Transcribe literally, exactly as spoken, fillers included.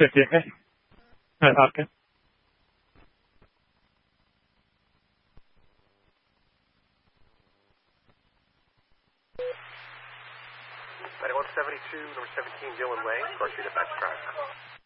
fifty, okay? Alright, okay. ninety-one seventy-two, number seventeen, Dylan Way, Garcia Dispatch Drive.